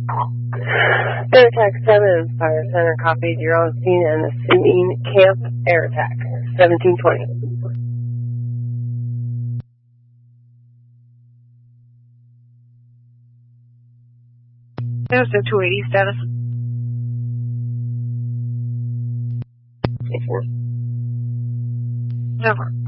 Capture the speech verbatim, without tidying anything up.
Air Attack seven, Fire Center copied. You're on scene and assuming Camp Air Attack, seventeen twenty. There's a two eighty status. twenty-four. Never.